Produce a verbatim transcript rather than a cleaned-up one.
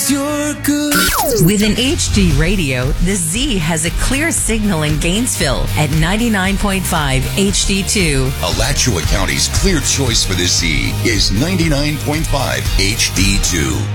'cause you're good. With an H D radio, the Z has a clear signal in Gainesville at ninety-nine point five H D two. Alachua County's clear choice for the Z is ninety-nine point five H D two.